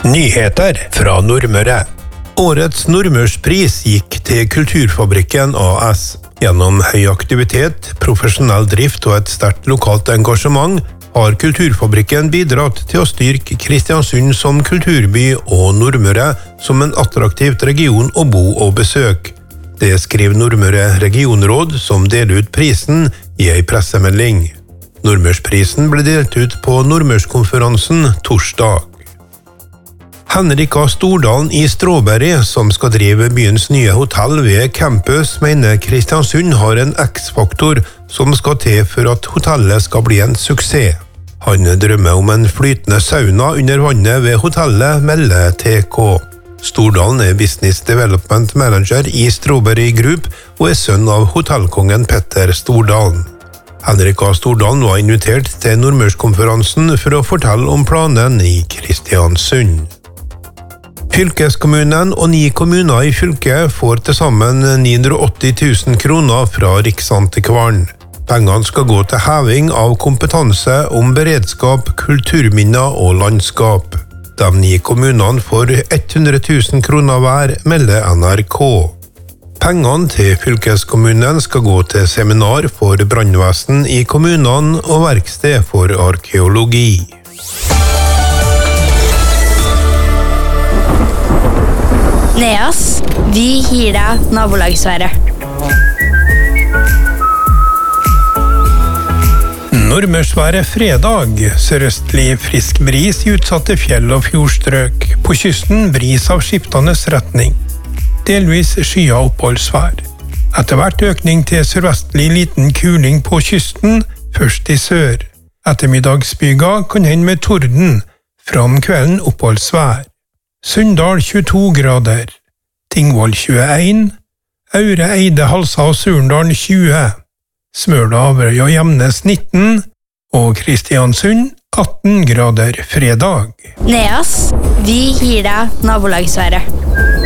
Nyheter fra Nordmøre. Årets Nordmørspris gikk til Kulturfabrikken AS. Gjennom høy aktivitet, profesjonell drift og et sterkt lokalt engasjement har Kulturfabrikken bidratt til å styrke Kristiansund som kulturby og Nordmøre som en attraktivt region å bo og besøke. Det skriver Nordmøre regionråd som deler ut prisen i en pressemelding. Nordmørsprisen ble delt ut på Nordmørskonferansen torsdag. Henrik A. Stordalen i Strawberry, som skal drive byens nye hotell ved campus, mener Kristiansund har en X-faktor som skal til for at hotellet skal bli en suksess. Han drømmer om en flytende sauna under vannet ved hotellet, melder TK. Stordalen er Business Development Manager i Strawberry Group og er sønn av hotellkongen Petter Stordalen. Henrik A. Stordalen var invitert til Nordmørskonferansen for å fortelle om planen i Kristiansund. Fylkeskommunen og 9 kommuner i fylket får til sammen 980 000 kroner fra Riksantikvaren. Pengene skal gå til heving av kompetanse om beredskap, kulturminner og landskap. De 9 kommunene får 100 000 kroner hver, melder NRK. Pengene til fylkeskommunen skal gå til seminar for brannvesen i kommunene og verksted for arkeologi. Neas, vi gir deg nabolagsværet. Nordmørsværet fredag, sørøstlig frisk bris i utsatte fjell og fjordstrøk. På kysten bris av skiftende retning. Delvis skya oppholdsvær. Etter hvert økning til sørvestlig liten kuling på kysten, først i sør. Ettermiddagsbyga kan hende med torden, fram kvelden oppholdsvær. Sunndal 22 grader, Tingvoll 21, Aure, Eide, Halsa og Surndalen 20, Smøla, Averøy og Gjemnes 19 og Kristiansund 18 grader fredag. Neas, vi gir deg nabolagsværet.